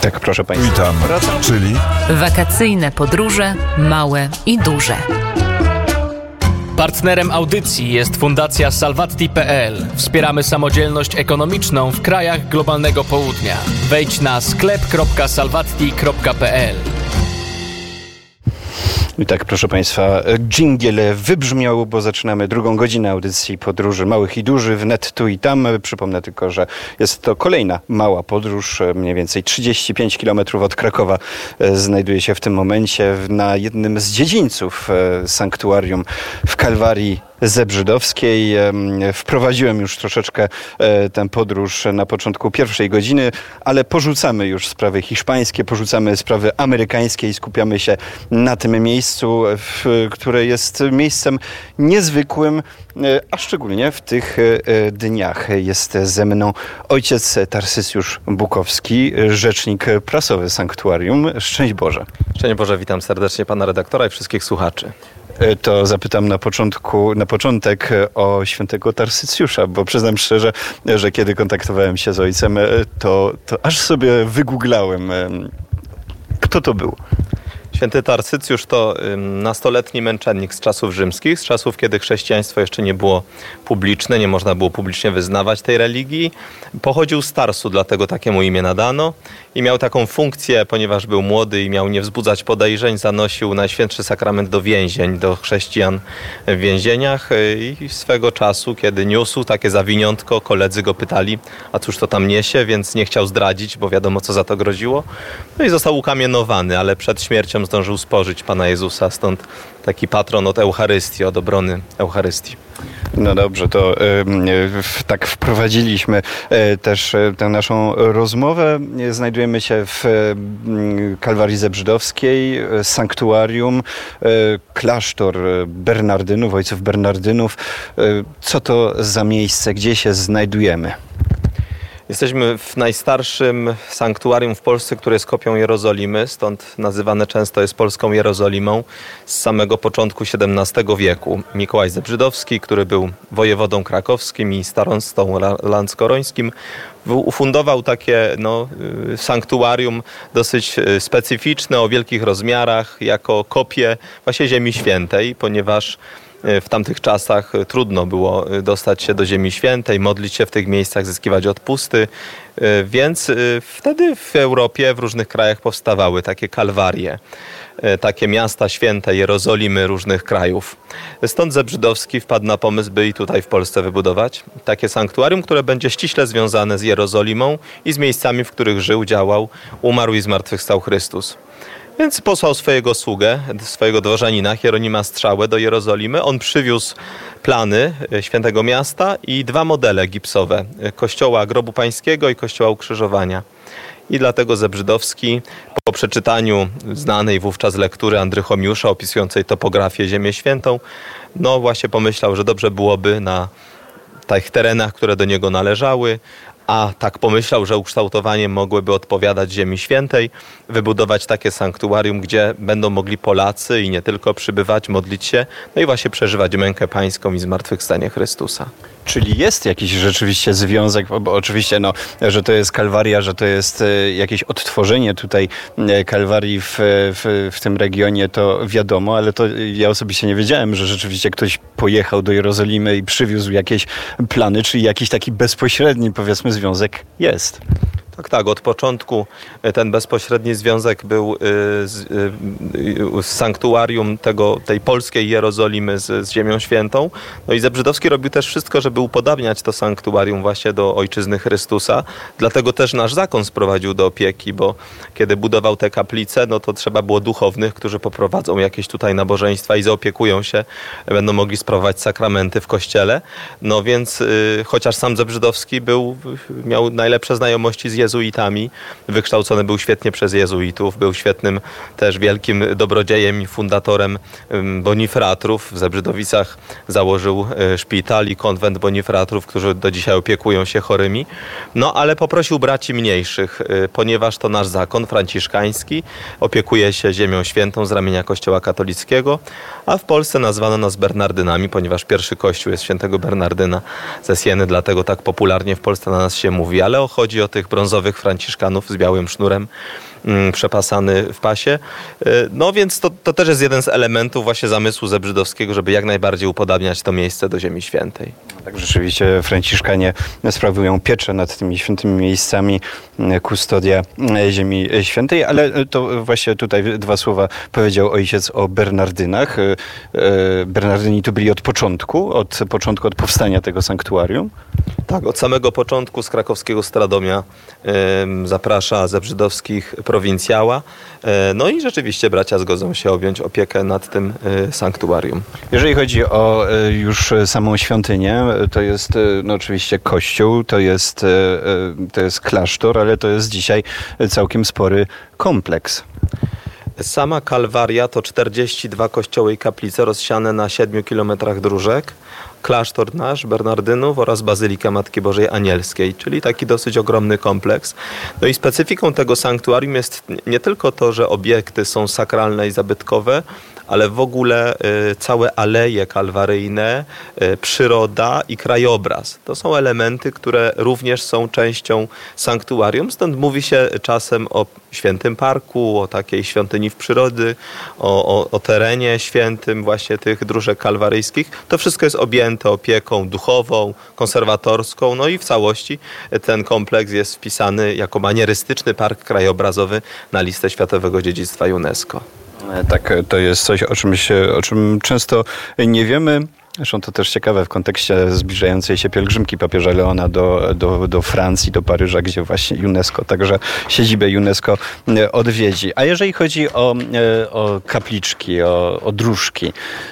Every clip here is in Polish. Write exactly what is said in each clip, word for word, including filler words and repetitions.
Tak, proszę Państwa. Witam, czyli Wakacyjne podróże małe i duże. Partnerem audycji jest Fundacja Salvatti kropka pe el. Wspieramy samodzielność ekonomiczną w krajach globalnego południa. Wejdź na sklep kropka salvatti kropka pe el. I tak, proszę Państwa, dżingiel wybrzmiał, bo zaczynamy drugą godzinę audycji podróży małych i dużych wnet tu i tam. Przypomnę tylko, że jest to kolejna mała podróż, mniej więcej trzydzieści pięć kilometrów od Krakowa. Znajduje się w tym momencie na jednym z dziedzińców sanktuarium w Kalwarii Zebrzydowskiej. Wprowadziłem już troszeczkę tę podróż na początku pierwszej godziny, ale porzucamy już sprawy hiszpańskie, porzucamy sprawy amerykańskie i skupiamy się na tym miejscu, które jest miejscem niezwykłym, a szczególnie w tych dniach. Jest ze mną ojciec Tarsysjusz Bukowski, rzecznik prasowy sanktuarium. Szczęść Boże. Szczęść Boże, witam serdecznie pana redaktora i wszystkich słuchaczy. To zapytam na początku, na początek o świętego Tarsysjusza, bo przyznam szczerze, że kiedy kontaktowałem się z ojcem, to, to aż sobie wygooglałem, kto to był. Święty Tarsysjusz to nastoletni męczennik z czasów rzymskich, z czasów, kiedy chrześcijaństwo jeszcze nie było publiczne, nie można było publicznie wyznawać tej religii. Pochodził z Tarsu, dlatego takie mu imię nadano i miał taką funkcję, ponieważ był młody i miał nie wzbudzać podejrzeń, zanosił Najświętszy Sakrament do więzień, do chrześcijan w więzieniach i swego czasu, kiedy niósł takie zawiniątko, koledzy go pytali, a cóż to tam niesie, więc nie chciał zdradzić, bo wiadomo, co za to groziło. No i został ukamienowany, ale przed śmiercią zdążył spożyć Pana Jezusa, stąd taki patron od Eucharystii, od obrony Eucharystii. No dobrze, to y, y, tak wprowadziliśmy y, też y, tę naszą rozmowę. Znajdujemy się w y, Kalwarii Zebrzydowskiej, y, sanktuarium, y, klasztor Bernardynów, ojców Bernardynów. Y, co to za miejsce, gdzie się znajdujemy? Jesteśmy w najstarszym sanktuarium w Polsce, które jest kopią Jerozolimy, stąd nazywane często jest polską Jerozolimą z samego początku siedemnastego wieku. Mikołaj Zebrzydowski, który był wojewodą krakowskim i starostą lanckorońskim, ufundował takie no, sanktuarium dosyć specyficzne, o wielkich rozmiarach, jako kopię właśnie Ziemi Świętej, ponieważ w tamtych czasach trudno było dostać się do Ziemi Świętej, modlić się w tych miejscach, zyskiwać odpusty, więc wtedy w Europie, w różnych krajach powstawały takie kalwarie, takie miasta święte, Jerozolimy różnych krajów. Stąd Zebrzydowski wpadł na pomysł, by i tutaj w Polsce wybudować takie sanktuarium, które będzie ściśle związane z Jerozolimą i z miejscami, w których żył, działał, umarł i zmartwychwstał Chrystus. Więc posłał swojego sługę, swojego dworzanina, Hieronima Strzałę do Jerozolimy. On przywiózł plany świętego miasta i dwa modele gipsowe, kościoła Grobu Pańskiego i kościoła Ukrzyżowania. I dlatego Zebrzydowski po przeczytaniu znanej wówczas lektury Andrychomiusza opisującej topografię Ziemię Świętą, no właśnie pomyślał, że dobrze byłoby na tych terenach, które do niego należały, a tak pomyślał, że ukształtowaniem mogłyby odpowiadać Ziemi Świętej, wybudować takie sanktuarium, gdzie będą mogli Polacy i nie tylko przybywać, modlić się, no i właśnie przeżywać mękę pańską i zmartwychwstanie Chrystusa. Czyli jest jakiś rzeczywiście związek, bo oczywiście, no, że to jest Kalwaria, że to jest jakieś odtworzenie tutaj Kalwarii w, w, w tym regionie, to wiadomo, ale to ja osobiście nie wiedziałem, że rzeczywiście ktoś pojechał do Jerozolimy i przywiózł jakieś plany, czyli jakiś taki bezpośredni, powiedzmy, związek jest. Tak, tak. Od początku ten bezpośredni związek był z, z sanktuarium tego, tej polskiej Jerozolimy z, z Ziemią Świętą. No i Zebrzydowski robił też wszystko, żeby upodabniać to sanktuarium właśnie do Ojczyzny Chrystusa. Dlatego też nasz zakon sprowadził do opieki, bo kiedy budował te kaplice, no to trzeba było duchownych, którzy poprowadzą jakieś tutaj nabożeństwa i zaopiekują się, będą mogli sprawować sakramenty w kościele. No więc y, chociaż sam Zebrzydowski był, miał najlepsze znajomości z jezuitami, wykształcony był świetnie przez jezuitów, był świetnym też wielkim dobrodziejem i fundatorem bonifratrów. W Zebrzydowicach założył szpital i konwent bonifratrów, którzy do dzisiaj opiekują się chorymi. No ale poprosił braci mniejszych, ponieważ to nasz zakon franciszkański opiekuje się Ziemią Świętą z ramienia Kościoła katolickiego, a w Polsce nazwano nas Bernardynami, ponieważ pierwszy kościół jest świętego Bernardyna ze Sieny, dlatego tak popularnie w Polsce na nas się mówi, ale chodzi o tych brązowych obrazowych franciszkanów z białym sznurem przepasany w pasie. No więc to, to też jest jeden z elementów właśnie zamysłu Zebrzydowskiego, żeby jak najbardziej upodabniać to miejsce do Ziemi Świętej. Tak, rzeczywiście Franciszkanie sprawują pieczę nad tymi świętymi miejscami, kustodia Ziemi Świętej, ale to właśnie tutaj dwa słowa powiedział ojciec o Bernardynach. Bernardyni tu byli od początku, od początku, od powstania tego sanktuarium? Tak, od samego początku z krakowskiego Stradomia y, zaprasza zebrzydowskich prowincjała. Y, no i rzeczywiście bracia zgodzą się objąć opiekę nad tym y, sanktuarium. Jeżeli chodzi o y, już samą świątynię, to jest y, no oczywiście kościół, to jest, y, y, to jest klasztor, ale to jest dzisiaj całkiem spory kompleks. Sama Kalwaria to czterdzieści dwa kościoły i kaplice rozsiane na siedmiu kilometrach dróżek. Klasztor nasz, Bernardynów oraz Bazylika Matki Bożej Anielskiej, czyli taki dosyć ogromny kompleks. No i specyfiką tego sanktuarium jest nie tylko to, że obiekty są sakralne i zabytkowe, ale w ogóle y, całe aleje kalwaryjne, y, przyroda i krajobraz. To są elementy, które również są częścią sanktuarium, stąd mówi się czasem o świętym parku, o takiej świątyni w przyrody, o, o, o terenie świętym właśnie tych dróżek kalwaryjskich. To wszystko jest objęte opieką duchową, konserwatorską, no i w całości ten kompleks jest wpisany jako manierystyczny park krajobrazowy na listę Światowego Dziedzictwa UNESCO. Tak, to jest coś, o czym, się, o czym często nie wiemy. Zresztą to też ciekawe w kontekście zbliżającej się pielgrzymki papieża Leona do, do, do Francji, do Paryża, gdzie właśnie UNESCO, także siedzibę UNESCO odwiedzi. A jeżeli chodzi o, o kapliczki, o, o dróżki,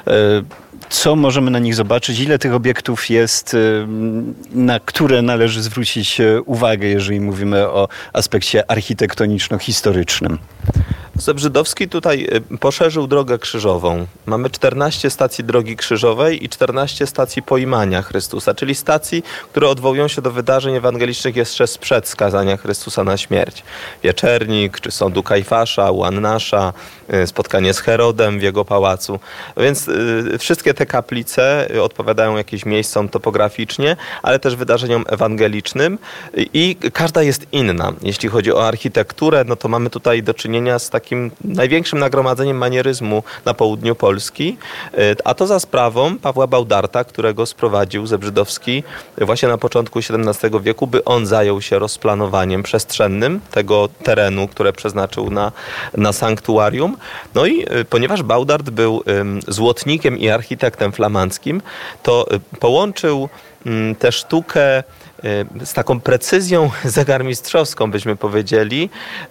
co możemy na nich zobaczyć? Ile tych obiektów jest, na które należy zwrócić uwagę, jeżeli mówimy o aspekcie architektoniczno-historycznym? Zebrzydowski tutaj poszerzył drogę krzyżową. Mamy czternaście stacji drogi krzyżowej i czternaście stacji poimania Chrystusa, czyli stacji, które odwołują się do wydarzeń ewangelicznych jeszcze sprzed skazania Chrystusa na śmierć. Wieczernik, czy sądu Kajfasza, u Annasza, spotkanie z Herodem w jego pałacu. Więc y, wszystkie te kaplice odpowiadają jakimś miejscom topograficznie, ale też wydarzeniom ewangelicznym i każda jest inna. Jeśli chodzi o architekturę, no to mamy tutaj do czynienia z takim największym nagromadzeniem manieryzmu na południu Polski, a to za sprawą Pawła Baudarta, którego sprowadził Zebrzydowski właśnie na początku siedemnastego wieku, by on zajął się rozplanowaniem przestrzennym tego terenu, które przeznaczył na, na sanktuarium. No i ponieważ Baudart był złotnikiem i architektem flamandzkim, to połączył tę sztukę z taką precyzją zegarmistrzowską, byśmy powiedzieli,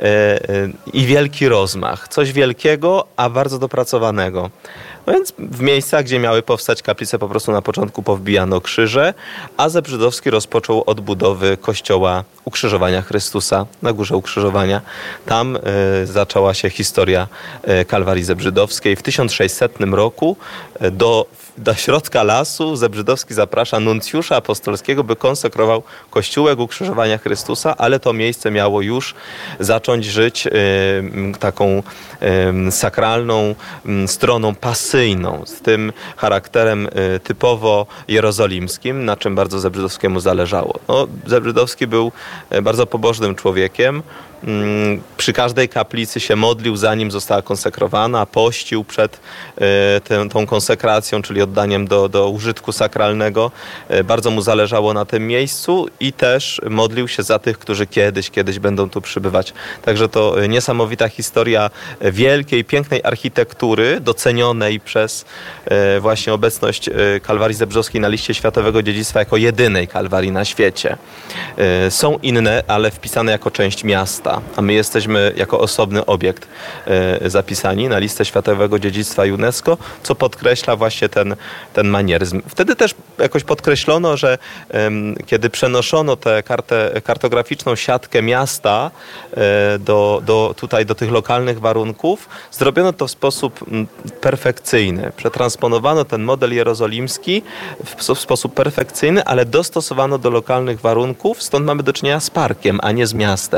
i wielki rozmach. Coś wielkiego, a bardzo dopracowanego. No więc w miejscach, gdzie miały powstać kaplice, po prostu na początku powbijano krzyże, a Zebrzydowski rozpoczął od budowy kościoła Ukrzyżowania Chrystusa na Górze Ukrzyżowania. Tam y, zaczęła się historia y, Kalwarii Zebrzydowskiej. W tysiąc sześćsetnym roku y, do, do środka lasu Zebrzydowski zaprasza nuncjusza apostolskiego, by konsekrował kościółek Ukrzyżowania Chrystusa, ale to miejsce miało już zacząć żyć y, taką y, sakralną y, stroną pasyjną, z tym charakterem y, typowo jerozolimskim, na czym bardzo Zebrzydowskiemu zależało. No, Zebrzydowski był bardzo pobożnym człowiekiem. Przy każdej kaplicy się modlił, zanim została konsekrowana, pościł przed tę, tą konsekracją, czyli oddaniem do, do użytku sakralnego. Bardzo mu zależało na tym miejscu i też modlił się za tych, którzy kiedyś, kiedyś będą tu przybywać. Także to niesamowita historia wielkiej, pięknej architektury, docenionej przez właśnie obecność Kalwarii Zebrzydowskiej na liście Światowego Dziedzictwa jako jedynej Kalwarii na świecie. Są inne, ale wpisane jako część miasta. A my jesteśmy jako osobny obiekt e, zapisani na listę Światowego Dziedzictwa UNESCO, co podkreśla właśnie ten, ten manieryzm. Wtedy też jakoś podkreślono, że e, kiedy przenoszono tę kartę, kartograficzną siatkę miasta e, do, do, tutaj do tych lokalnych warunków, zrobiono to w sposób m, perfekcyjny. Przetransponowano ten model jerozolimski w, w sposób perfekcyjny, ale dostosowano do lokalnych warunków, stąd mamy do czynienia z parkiem, a nie z miastem.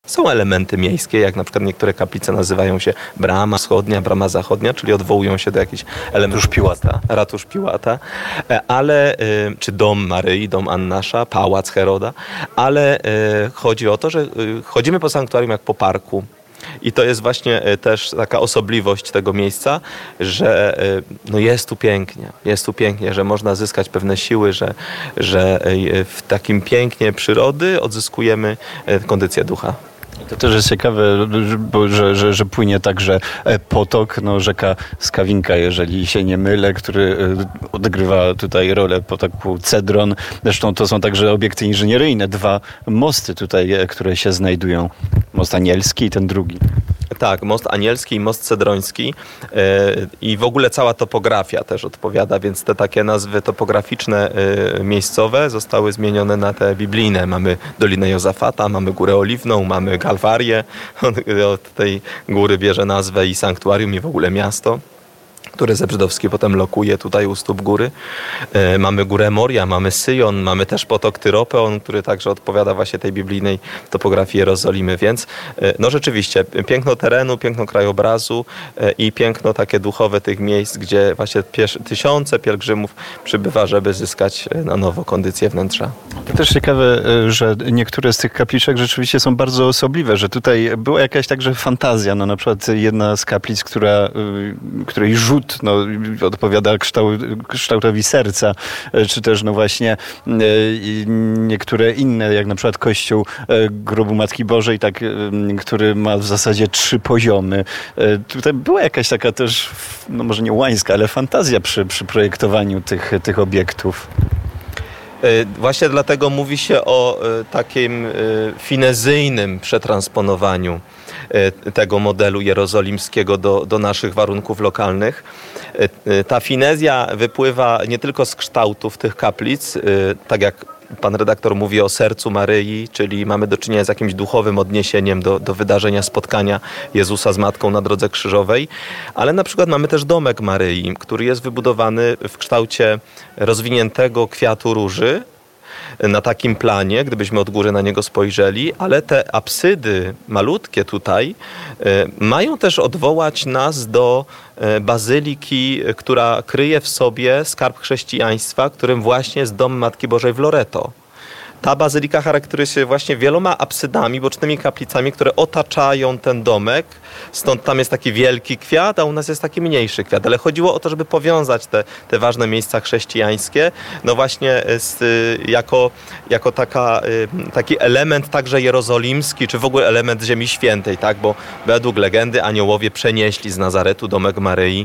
Są elementy miejskie, jak na przykład niektóre kaplice nazywają się brama wschodnia, brama zachodnia, czyli odwołują się do jakichś elementów. Ratusz Piłata. Ratusz Piłata, ale, czy dom Maryi, dom Annasza, pałac Heroda, ale chodzi o to, że chodzimy po sanktuarium jak po parku. I to jest właśnie też taka osobliwość tego miejsca, że no jest tu pięknie, jest tu pięknie, że można zyskać pewne siły, że, że w takim pięknie przyrody odzyskujemy kondycję ducha. To też jest ciekawe, bo, że, że, że płynie także potok, no rzeka Skawinka, jeżeli się nie mylę, który odgrywa tutaj rolę potoku Cedron. Zresztą to są także obiekty inżynieryjne, dwa mosty tutaj, które się znajdują. Most Anielski i ten drugi. Tak, most Anielski i most Cedroński yy, i w ogóle cała topografia też odpowiada, więc te takie nazwy topograficzne yy, miejscowe zostały zmienione na te biblijne. Mamy Dolinę Jozafata, mamy Górę Oliwną, mamy Kalwarię. Od tej góry bierze nazwę i sanktuarium i w ogóle miasto, które Zebrzydowski potem lokuje tutaj u stóp góry. E, mamy Górę Moria, mamy Syjon, mamy też potok Tyropeon, który także odpowiada właśnie tej biblijnej topografii Jerozolimy, więc e, no rzeczywiście piękno terenu, piękno krajobrazu e, i piękno takie duchowe tych miejsc, gdzie właśnie piesz- tysiące pielgrzymów przybywa, żeby zyskać na nowo kondycję wnętrza. To też ciekawe, że niektóre z tych kapliczek rzeczywiście są bardzo osobliwe, że tutaj była jakaś także fantazja, no na przykład jedna z kaplic, która, której rzut no, odpowiada kształt, kształtowi serca, czy też no właśnie niektóre inne, jak na przykład kościół Grobu Matki Bożej, tak, który ma w zasadzie trzy poziomy. Tutaj była jakaś taka też, no może nie łańska, ale fantazja przy, przy projektowaniu tych, tych obiektów. Właśnie dlatego mówi się o takim finezyjnym przetransponowaniu tego modelu jerozolimskiego do, do naszych warunków lokalnych. Ta finezja wypływa nie tylko z kształtów tych kaplic, tak jak pan redaktor mówi o sercu Maryi, czyli mamy do czynienia z jakimś duchowym odniesieniem do, do wydarzenia spotkania Jezusa z Matką na drodze krzyżowej, ale na przykład mamy też domek Maryi, który jest wybudowany w kształcie rozwiniętego kwiatu róży, na takim planie, gdybyśmy od góry na niego spojrzeli, ale te apsydy malutkie tutaj y, mają też odwołać nas do y, bazyliki, y, która kryje w sobie skarb chrześcijaństwa, którym właśnie jest dom Matki Bożej w Loreto. Ta bazylika charakteryzuje się właśnie wieloma apsydami, bocznymi kaplicami, które otaczają ten domek. Stąd tam jest taki wielki kwiat, a u nas jest taki mniejszy kwiat. Ale chodziło o to, żeby powiązać te, te ważne miejsca chrześcijańskie, no właśnie z, jako, jako taka, taki element także jerozolimski, czy w ogóle element Ziemi Świętej, tak? Bo według legendy aniołowie przenieśli z Nazaretu domek Maryi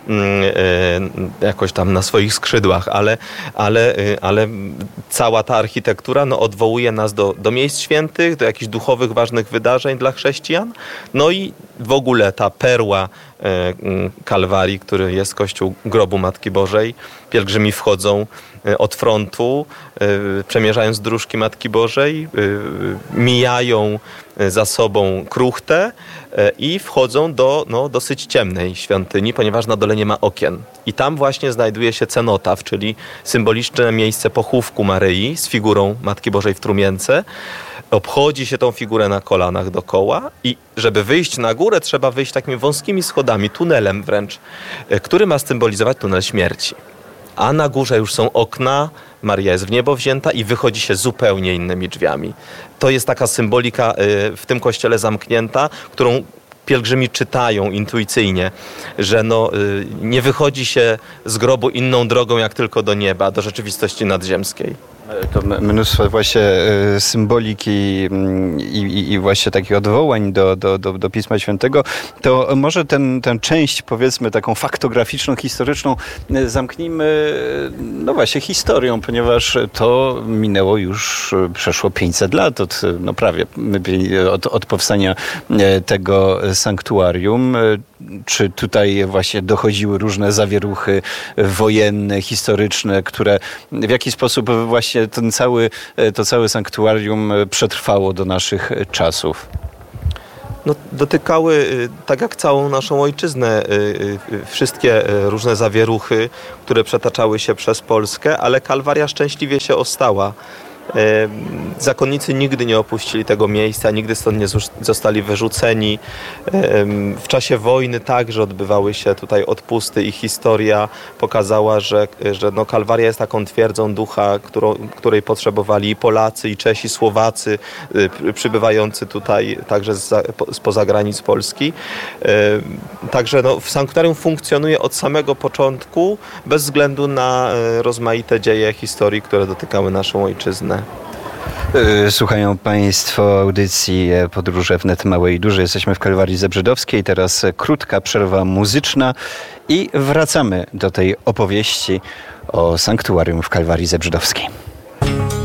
jakoś tam na swoich skrzydłach, ale, ale, ale cała ta architektura no, odwołuje nas do, do miejsc świętych, do jakichś duchowych, ważnych wydarzeń dla chrześcijan. No i w ogóle ta perła e, Kalwarii, który jest kościół Grobu Matki Bożej. Pielgrzymi wchodzą e, od frontu, e, przemierzając dróżki Matki Bożej, e, mijają za sobą kruchtę e, i wchodzą do no, dosyć ciemnej świątyni, ponieważ na dole nie ma okien. I tam właśnie znajduje się cenotaf, czyli symboliczne miejsce pochówku Maryi z figurą Matki Bożej w trumience. Obchodzi się tą figurę na kolanach dookoła i żeby wyjść na górę, trzeba wyjść takimi wąskimi schodami, tunelem wręcz, który ma symbolizować tunel śmierci. A na górze już są okna, Maria jest w niebo wzięta i wychodzi się zupełnie innymi drzwiami. To jest taka symbolika w tym kościele zamknięta, którą pielgrzymi czytają intuicyjnie, że no, nie wychodzi się z grobu inną drogą jak tylko do nieba, do rzeczywistości nadziemskiej. To mnóstwo właśnie symboliki i, i, i właśnie takich odwołań do, do, do, do Pisma Świętego. To może ten, tę część, powiedzmy, taką faktograficzną, historyczną zamknijmy, no właśnie, historią, ponieważ to minęło już, przeszło pięćset lat od, no prawie, od, od powstania tego sanktuarium. Czy tutaj właśnie dochodziły różne zawieruchy wojenne, historyczne, które w jakiś sposób właśnie ten cały, to całe sanktuarium przetrwało do naszych czasów? No, dotykały, tak jak całą naszą ojczyznę, wszystkie różne zawieruchy, które przetaczały się przez Polskę, ale Kalwaria szczęśliwie się ostała. Zakonnicy nigdy nie opuścili tego miejsca, nigdy stąd nie zostali wyrzuceni. W czasie wojny także odbywały się tutaj odpusty i historia pokazała, że, że no Kalwaria jest taką twierdzą ducha, którą, której potrzebowali i Polacy, i Czesi, Słowacy przybywający tutaj także spoza granic Polski. Także no, w sanktuarium funkcjonuje od samego początku, bez względu na rozmaite dzieje historii, które dotykały naszą ojczyznę. Słuchają Państwo audycji Podróże wnet małe i duże. Jesteśmy w Kalwarii Zebrzydowskiej. Teraz krótka przerwa muzyczna i wracamy do tej opowieści o sanktuarium w Kalwarii Zebrzydowskiej.